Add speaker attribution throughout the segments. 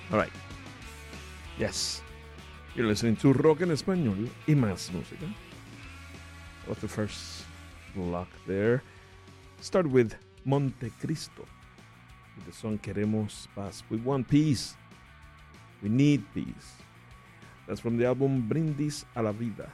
Speaker 1: All right. Yes. You're listening to Rock en Español y más música. That was the first block there. Start with Montecristo. With the song Queremos Paz. We want peace. We need peace. That's from the album Brindis a la Vida.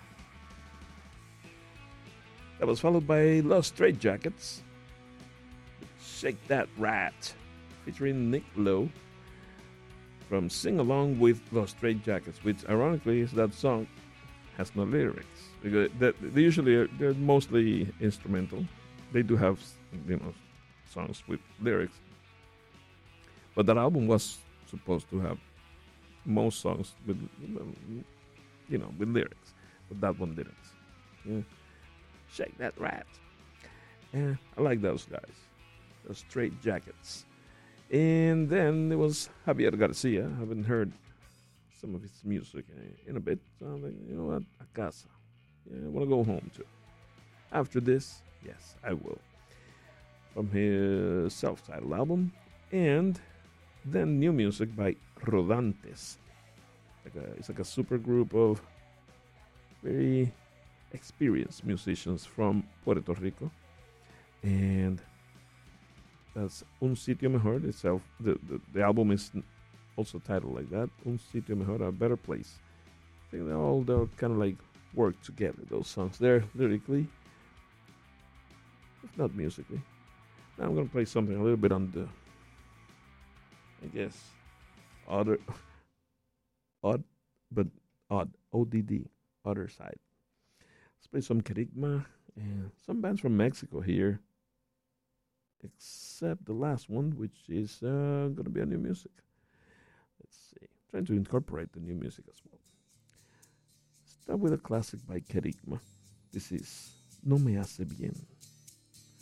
Speaker 1: That was followed by Los Straitjackets. Shake That Rat. Featuring Nick Lowe. From Sing Along with Los Straitjackets, which ironically is that song has no lyrics. Because they usually they're mostly instrumental. They do have songs with lyrics, but that album was supposed to have most songs with with lyrics, but that one didn't. Yeah. Shake That Rat. Yeah, I like those guys, those Straitjackets. And then there was Javier Garcia. I haven't heard some of his music in a bit. So I'm like, you know what? A casa. Yeah, I want to go home too. After this, yes, I will. From his self-titled album. And then new music by Rodantes. It's like a super group of very experienced musicians from Puerto Rico. And that's Un Sitio Mejor itself. The album is also titled like that. Un Sitio Mejor, a better place. I think they'll kind of like work together, those songs there, lyrically, if not musically. Now I'm going to play something a little bit on the, I guess, odd, but odd, ODD, other side. Let's play some Kerigma and some bands from Mexico here. Except the last one, which is going to be a new music. Let's see. Trying to incorporate the new music as well. Start with a classic by Kerigma. This is No Me Hace Bien.